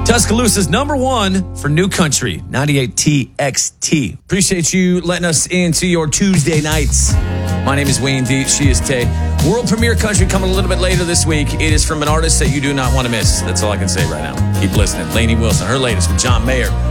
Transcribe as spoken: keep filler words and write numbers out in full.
Tuscaloosa's number one for New Country, ninety-eight T X T. Appreciate you letting us into your Tuesday nights. My name is Wayne D. She is Tay. World premiere country coming a little bit later this week. It is from an artist that you do not want to miss. That's all I can say right now. Keep listening. Lainey Wilson, her latest with John Mayer.